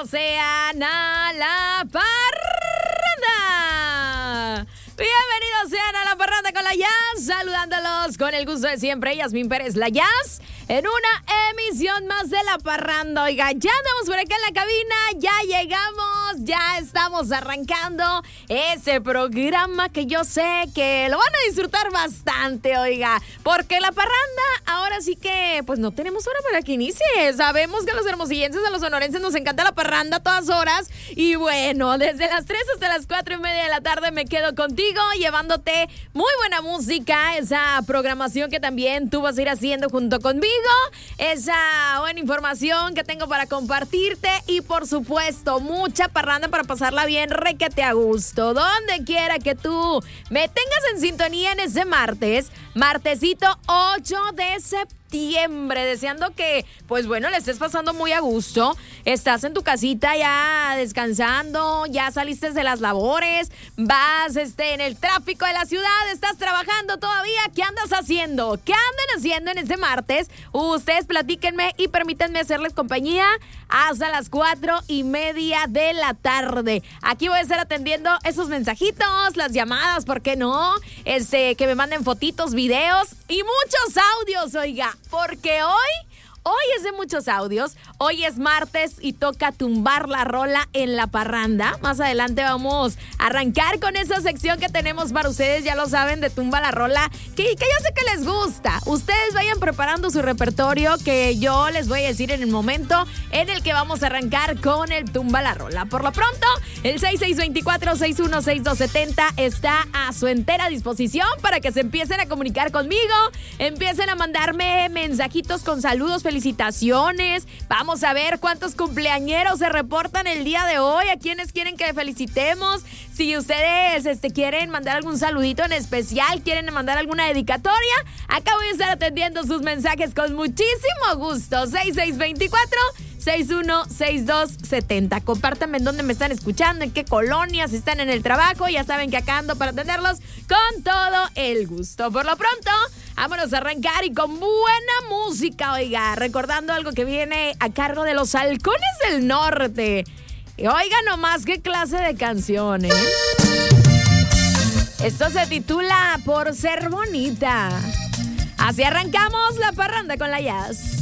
sean a la parranda. Bienvenidos sean a la parranda con la Jazz, saludándolos con el gusto de siempre, Yasmín Pérez, la Jazz, en una emisión más de la parranda. Oiga, ya andamos por acá en la cabina, ya llegamos, ya estamos arrancando ese programa que yo sé que lo van a disfrutar bastante, oiga, porque la parranda ahora sí que pues no tenemos hora para que inicie. Sabemos que a los hermosillenses, a los sonorenses nos encanta la parranda a todas horas y bueno, desde las 3 hasta las 4:30 de la tarde me quedo contigo llevándote muy buena música, esa programación que también tú vas a ir haciendo junto conmigo, esa buena información que tengo para compartirte y por supuesto mucha parranda para pasarla bien, requete a gusto, donde quiera que tú me tengas en sintonía en ese martesito 8 de septiembre, deseando que, pues bueno, le estés pasando muy a gusto, estás en tu casita ya descansando, ya saliste de las labores, vas en el tráfico de la ciudad, estás trabajando todavía, ¿qué andas haciendo? ¿Qué andan haciendo en este martes? Ustedes platíquenme y permítanme hacerles compañía hasta las 4:30 de la tarde. Aquí voy a estar atendiendo esos mensajitos, las llamadas, ¿por qué no? Que me manden fotitos, videos y muchos audios, oiga, porque hoy es de muchos audios, hoy es martes y toca tumbar la rola en la parranda. Más adelante vamos a arrancar con esa sección que tenemos para ustedes, ya lo saben, de Tumba la Rola, que yo sé que les gusta. Ustedes vayan preparando su repertorio que yo les voy a decir en el momento en el que vamos a arrancar con el Tumba la Rola. Por lo pronto, el 6624-616270 está a su entera disposición para que se empiecen a comunicar conmigo, empiecen a mandarme mensajitos con saludos, felicitaciones. Vamos a ver cuántos cumpleañeros se reportan el día de hoy, a quienes quieren que felicitemos. Si ustedes quieren mandar algún saludito en especial, quieren mandar alguna dedicatoria, acá voy a estar atendiendo sus mensajes con muchísimo gusto. 6624-616270. Compártanme en dónde me están escuchando, en qué colonias, están en el trabajo. Ya saben que acá ando para atenderlos con todo el gusto. Por lo pronto, vámonos a arrancar y con buena música, oiga, recordando algo que viene a cargo de los Halcones del Norte. Y oiga nomás qué clase de canción, ¿eh? Esto se titula Por Ser Bonita. Así arrancamos la parranda con la Jazz.